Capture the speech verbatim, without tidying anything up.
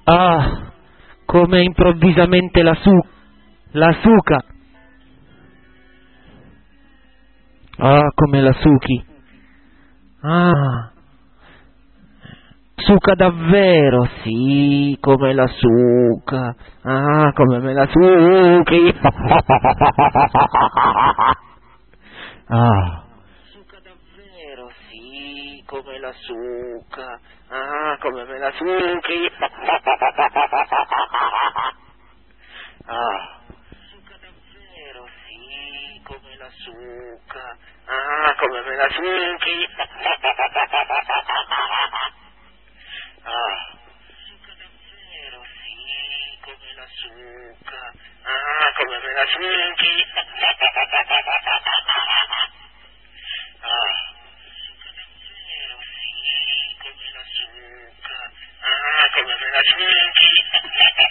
Ah, come improvvisamente la su, la suca. Ah, come la suchi. Ah, suca davvero, sì, come la suca. Ah, come me la suchi. Ah. Suca davvero, sì, come la suca. Ah, come me la suchi. Ah. Suca davvero, sì, come la suca. Ah, come me la suchi. Ah. Suca davvero, sì, come la suca. Ah, come me la suchi. Ah. Suca davvero, sì, come la suca. Ah, come me la suchi.